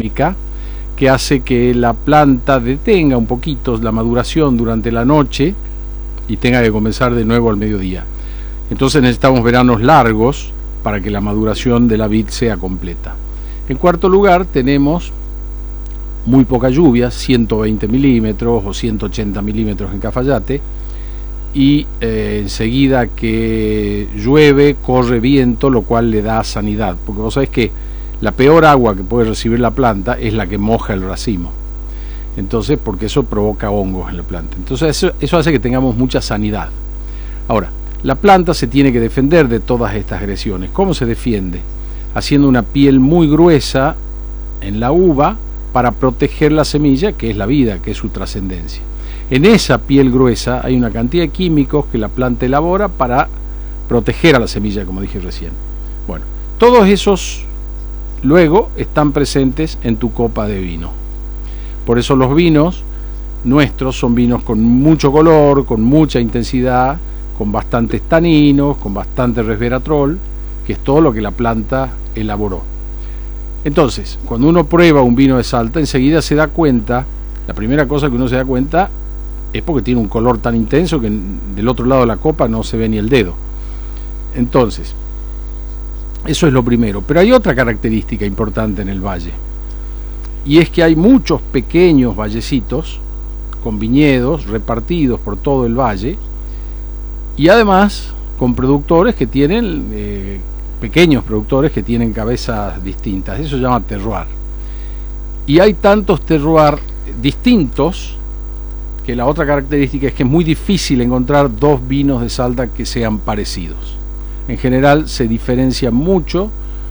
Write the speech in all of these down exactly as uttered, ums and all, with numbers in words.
que hace que la planta detenga un poquito la maduración durante la noche y tenga que comenzar de nuevo al mediodía. Entonces necesitamos veranos largos para que la maduración de la vid sea completa. En cuarto lugar, tenemos muy poca lluvia, ciento veinte milímetros o ciento ochenta milímetros en Cafayate, y eh, enseguida que llueve corre viento, lo cual le da sanidad, porque vos sabés que la peor agua que puede recibir la planta es la que moja el racimo, entonces porque eso provoca hongos en la planta. Entonces eso, eso hace que tengamos mucha sanidad. Ahora, la planta se tiene que defender de todas estas agresiones. ¿Cómo se defiende? Haciendo una piel muy gruesa en la uva para proteger la semilla, que es la vida, que es su trascendencia. En esa piel gruesa hay una cantidad de químicos que la planta elabora para proteger a la semilla, como dije recién. Bueno, todos esos luego están presentes en tu copa de vino. Por eso los vinos nuestros son vinos con mucho color, con mucha intensidad, con bastantes taninos, con bastante resveratrol, que es todo lo que la planta elaboró. Entonces, cuando uno prueba un vino de Salta, enseguida se da cuenta, la primera cosa que uno se da cuenta es porque tiene un color tan intenso que del otro lado de la copa no se ve ni el dedo. Entonces, eso es lo primero. Pero hay otra característica importante en el valle, y es que hay muchos pequeños vallecitos con viñedos repartidos por todo el valle, y además con productores que tienen, eh, pequeños productores que tienen cabezas distintas. Eso se llama terroir. Y hay tantos terroir distintos que la otra característica es que es muy difícil encontrar dos vinos de Salta que sean parecidos. En general se diferencian mucho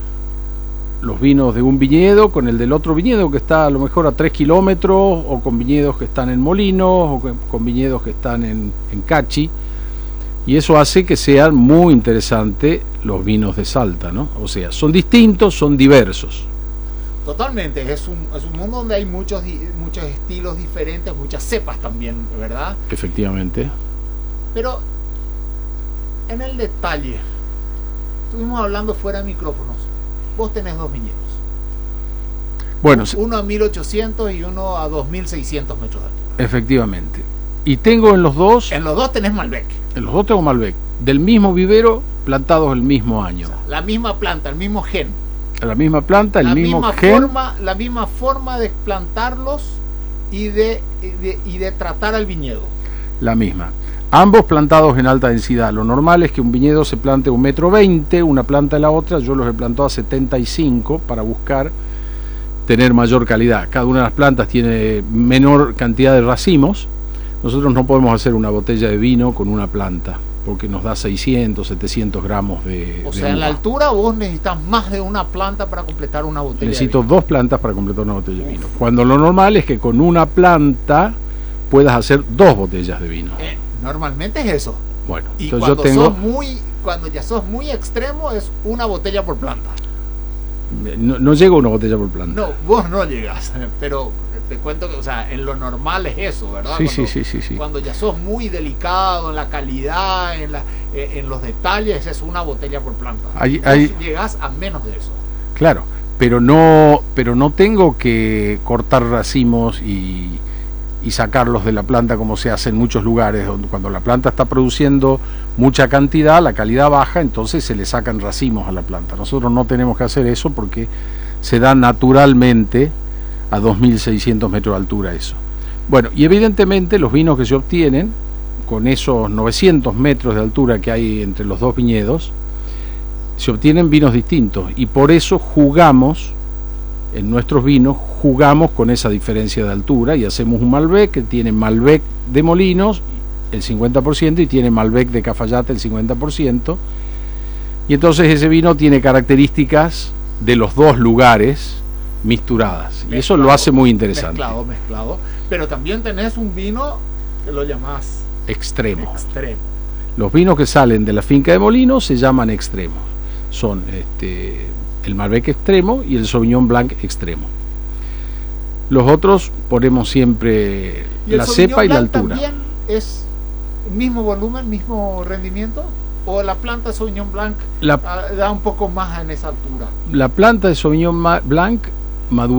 los vinos de un viñedo con el del otro viñedo, que está a lo mejor a tres kilómetros, o con viñedos que están en Molinos, o con viñedos que están en, en Cachi, y eso hace que sean muy interesantes los vinos de Salta, ¿no? O sea, son distintos, son diversos. Totalmente, es un, es un mundo donde hay muchos, muchos estilos diferentes, muchas cepas también, ¿verdad? Efectivamente. Pero en el detalle, estuvimos hablando fuera de micrófonos, vos tenés dos viñedos. Bueno, uno a mil ochocientos y uno a dos mil seiscientos metros de altura. Efectivamente. Y tengo en los dos... En los dos tenés Malbec. En los dos tengo Malbec, del mismo vivero, plantados el mismo año. O sea, la misma planta, el mismo gen. La misma planta, el la mismo misma gen. Forma, la misma forma de plantarlos y de, y de, y de tratar al viñedo. La misma. Ambos plantados en alta densidad. Lo normal es que un viñedo se plante un metro veinte, una planta de la otra. Yo los he plantado a setenta y cinco para buscar tener mayor calidad. Cada una de las plantas tiene menor cantidad de racimos. Nosotros no podemos hacer una botella de vino con una planta, porque nos da seiscientos, setecientos gramos de O de sea, uva. en la altura vos necesitas más de una planta para completar una botella Necesito de vino. dos plantas para completar una botella de vino. Cuando lo normal es que con una planta puedas hacer dos botellas de vino. Eh, normalmente es eso. Bueno, Y entonces yo cuando, tengo... sos muy, cuando ya sos muy extremo es una botella por planta. No, no llego a una botella por planta. No, vos no llegas, pero te cuento que, o sea, en lo normal es eso, ¿verdad? Sí, cuando, sí, sí, sí, sí. Cuando ya sos muy delicado en la calidad, en, la, eh, en los detalles, es una botella por planta. Hay, vos hay... llegás a menos de eso. Claro, pero no, pero no tengo que cortar racimos y, y sacarlos de la planta como se hace en muchos lugares, donde cuando la planta está produciendo mucha cantidad, la calidad baja, entonces se le sacan racimos a la planta. Nosotros no tenemos que hacer eso porque se da naturalmente a dos mil seiscientos metros de altura eso. Bueno, y evidentemente los vinos que se obtienen con esos novecientos metros de altura que hay entre los dos viñedos, se obtienen vinos distintos, y por eso jugamos en nuestros vinos, jugamos con esa diferencia de altura y hacemos un Malbec que tiene Malbec de Molinos el cincuenta por ciento y tiene Malbec de Cafayate el cincuenta por ciento, y entonces ese vino tiene características de los dos lugares mixturadas, mezclado, y eso lo hace muy interesante. Mezclado, mezclado, pero también tenés un vino que lo llamás extremo. extremo. Los vinos que salen de la finca de Molinos se llaman extremos. Son este, el Malbec extremo y el Sauvignon Blanc extremo. Los otros ponemos siempre la cepa y la altura. ¿También es el mismo volumen, mismo rendimiento? ¿O la planta de Sauvignon Blanc la, da un poco más en esa altura? La planta de Sauvignon Blanc madura